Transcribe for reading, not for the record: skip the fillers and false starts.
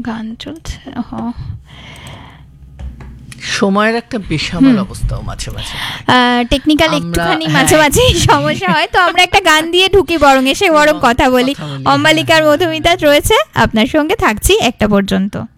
গান চলছে, সময়ের একটা বেসামাল অবস্থাও মাঝে মাঝে, টেকনিক্যাল একটুখানি মাঝে মাঝে সমস্যা হয়, তো আমরা একটা গান দিয়ে ঢুকি বরং, এসে বরং কথা বলি। অম্বালিকার মধুমিতা রয়েছে আপনার সঙ্গে, থাকছি 1টা পর্যন্ত।